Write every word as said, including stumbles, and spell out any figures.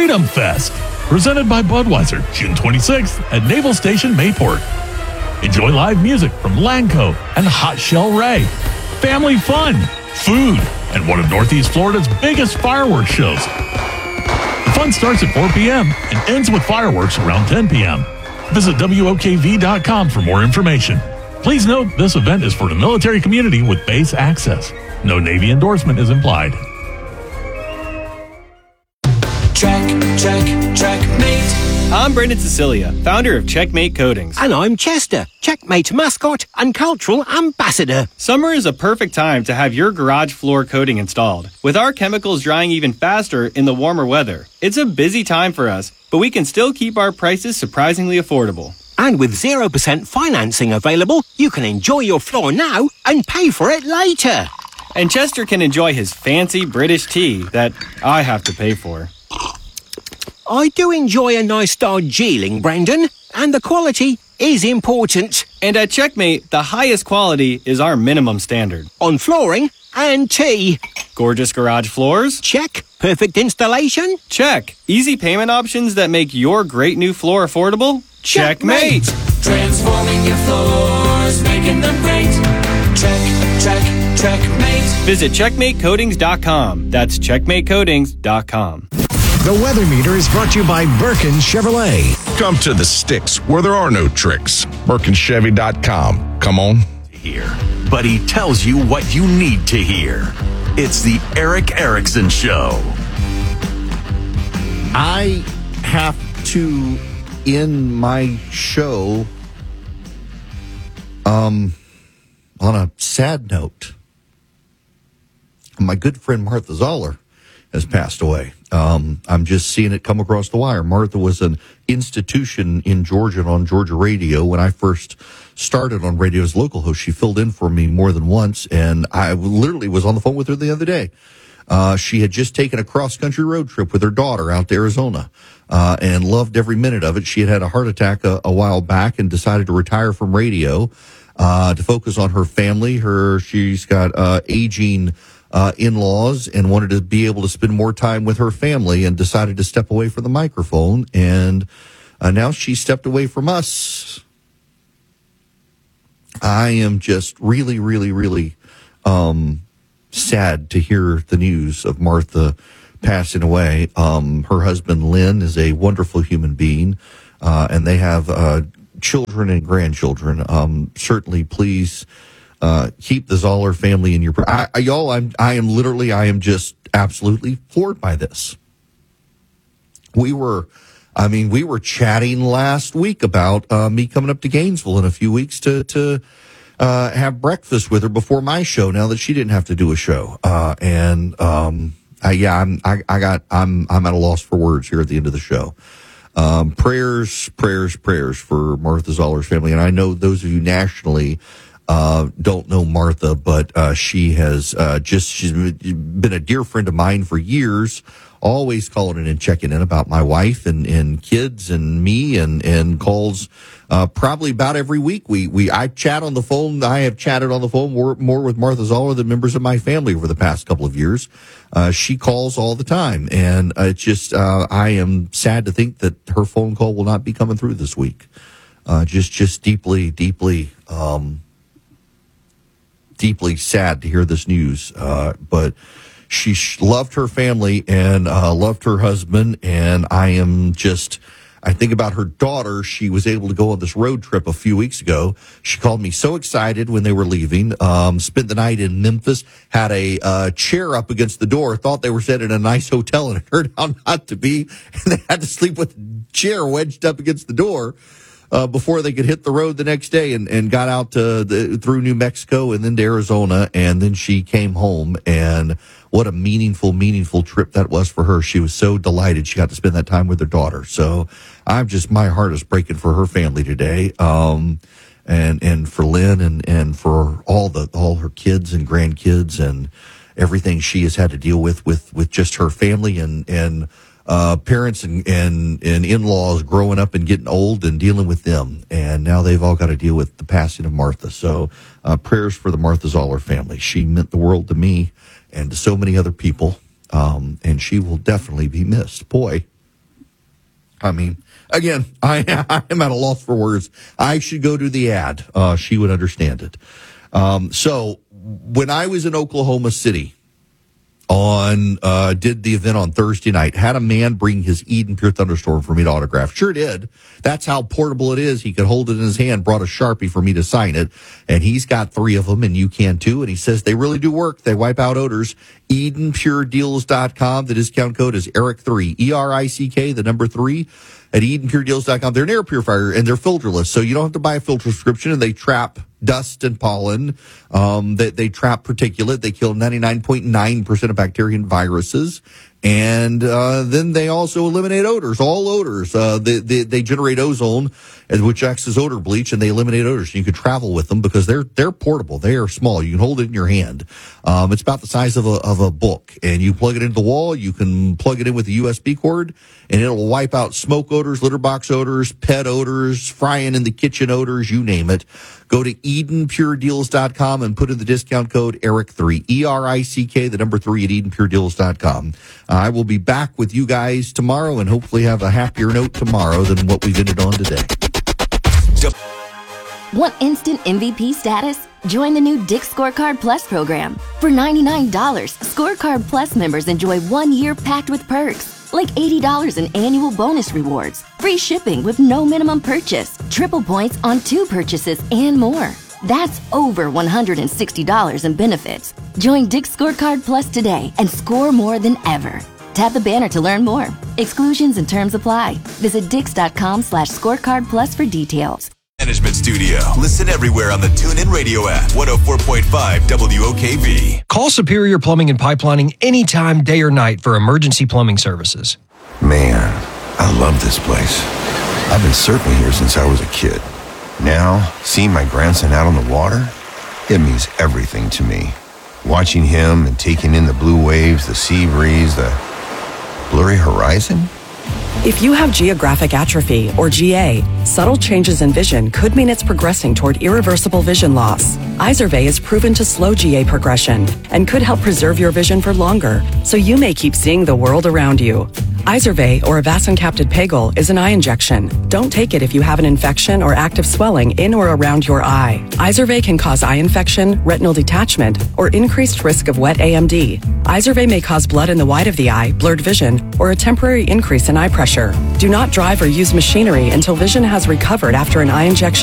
Freedom Fest, presented by Budweiser, June twenty-sixth at Naval Station Mayport. Enjoy live music from Lanco and Hot Shell Ray, family fun, food, and one of Northeast Florida's biggest fireworks shows. The fun starts at four p.m. and ends with fireworks around ten p.m. Visit W O K V dot com for more information. Please note this event is for the military community with base access. No Navy endorsement is implied. Check, check, checkmate. I'm Brendan Cecilia, founder of Checkmate Coatings. And I'm Chester, Checkmate mascot and cultural ambassador. Summer is a perfect time to have your garage floor coating installed. With our chemicals drying even faster in the warmer weather, it's a busy time for us, but we can still keep our prices surprisingly affordable. And with zero percent financing available, you can enjoy your floor now and pay for it later. And Chester can enjoy his fancy British tea that I have to pay for. I do enjoy a nice Darjeeling, Brendan, and the quality is important. And at Checkmate, the highest quality is our minimum standard. On flooring and tea. Gorgeous garage floors? Check. Perfect installation? Check. Easy payment options that make your great new floor affordable? Checkmate! Transforming your floors, making them great. Check, check, checkmate. Visit checkmate coatings dot com. That's checkmate coatings dot com. The Weather Meter is brought to you by Birkin Chevrolet. Come to the sticks where there are no tricks. Birkin Chevy dot com. Come on. Here, but he tells you what you need to hear. It's the Eric Erickson Show. I have to end my show um, on a sad note. My good friend Martha Zoller has passed away. Um, I'm just seeing it come across the wire. Martha was an institution in Georgia and on Georgia radio. When I first started on radio as local host, she filled in for me more than once, and I literally was on the phone with her the other day. Uh, she had just taken a cross-country road trip with her daughter out to Arizona, uh, and loved every minute of it. She had had a heart attack a, a while back and decided to retire from radio, uh, to focus on her family. Her, she's got, uh, aging, uh, in-laws and wanted to be able to spend more time with her family and decided to step away from the microphone. And, uh, now she stepped away from us. I am just really, really, really, um, sad to hear the news of Martha passing away. Um, her husband, Lynn, is a wonderful human being, uh, and they have uh, children and grandchildren. Um, certainly, please uh, keep the Zoller family in your... I, I, y'all, I'm, I am literally, I am just absolutely floored by this. We were, I mean, we were chatting last week about uh, me coming up to Gainesville in a few weeks to... to Uh, have breakfast with her before my show. Now that she didn't have to do a show, uh, and um, I, yeah, I'm, I, I got, I'm, I'm at a loss for words here at the end of the show. Um, prayers, prayers, prayers for Martha Zoller's family, and I know those of you nationally uh, don't know Martha, but uh, she has uh, just she's been a dear friend of mine for years. Always calling in and checking in about my wife and, and kids and me, and, and calls uh, probably about every week. We we I chat on the phone. I have chatted on the phone more, more with Martha Zoller than members of my family over the past couple of years. Uh, she calls all the time, and uh, it's just uh, I am sad to think that her phone call will not be coming through this week. Uh, just just deeply, deeply, um, deeply sad to hear this news. Uh, but. She loved her family and uh, loved her husband, and I am just, I think about her daughter. She was able to go on this road trip a few weeks ago. She called me so excited when they were leaving, um, spent the night in Memphis, had a uh, chair up against the door, thought they were staying in a nice hotel, and it turned out not to be, and they had to sleep with a chair wedged up against the door. Uh, before they could hit the road the next day, and, and got out to the, through New Mexico and then to Arizona, and then she came home, and what a meaningful, meaningful trip that was for her. She was so delighted she got to spend that time with her daughter. So I'm just, my heart is breaking for her family today, um, and and for Lynn and and for all the all her kids and grandkids and everything she has had to deal with with with just her family and and. Uh, parents and, and, and in-laws growing up and getting old and dealing with them. And now they've all got to deal with the passing of Martha. So, uh, prayers for the Martha Zoller family. She meant the world to me. me, and to so many other people, um, and she will definitely be missed. Boy, I mean, again, I, I am at a loss for words. I should go to the ad. Uh, she would understand it. Um, so when I was in Oklahoma City on, uh, did the event on Thursday night, had a man bring his Eden Pure Thunderstorm for me to autograph. Sure did. That's how portable it is. He could hold it in his hand, brought a Sharpie for me to sign it. And he's got three of them, and you can too. And he says they really do work. They wipe out odors. Eden Pure Deals dot com. The discount code is Eric three, E R I C K, the number three, at Eden Pure Deals dot com. They're an air purifier, and they're filterless, so you don't have to buy a filter subscription, and they trap dust and pollen. Um, they, they trap particulate. They kill ninety-nine point nine percent of bacteria and viruses. And uh, then they also eliminate odors, all odors. Uh, they, they, they generate ozone, which acts as odor bleach, and they eliminate odors. You can travel with them because they're they're portable. They are small. You can hold it in your hand. Um, it's about the size of a of a book, and you plug it into the wall. You can plug it in with a U S B cord, and it'll wipe out smoke odors, litter box odors, pet odors, frying in the kitchen odors, you name it. Go to Eden Pure Deals dot com and put in the discount code Eric three, E R I C K, the number three, at Eden Pure Deals dot com. I will be back with you guys tomorrow and hopefully have a happier note tomorrow than what we've ended on today. Want instant M V P status? Join the new Dick's Scorecard Plus program. For ninety-nine dollars, Scorecard Plus members enjoy one year packed with perks, like eighty dollars in annual bonus rewards, free shipping with no minimum purchase, triple points on two purchases, and more. That's over one hundred sixty dollars in benefits. Join Dick's Scorecard Plus today and score more than ever. Tap the banner to learn more. Exclusions and terms apply. Visit Dix.com slash scorecard plus for details. Management Studio. Listen everywhere on the TuneIn Radio app. one oh four point five W O K V. Call Superior Plumbing and Pipelining anytime, day or night, for emergency plumbing services. Man, I love this place. I've been surfing here since I was a kid. Now, seeing my grandson out on the water, it means everything to me. Watching him and taking in the blue waves, the sea breeze, the blurry horizon. If you have geographic atrophy, or G A, subtle changes in vision could mean it's progressing toward irreversible vision loss. Izervay is proven to slow G A progression and could help preserve your vision for longer, so you may keep seeing the world around you. Izervay, or avacincaptad pegol, is an eye injection. Don't take it if you have an infection or active swelling in or around your eye. Izervay can cause eye infection, retinal detachment, or increased risk of wet A M D. Izervay may cause blood in the white of the eye, blurred vision, or a temporary increase in eye pressure. Do not drive or use machinery until vision has recovered after an eye injection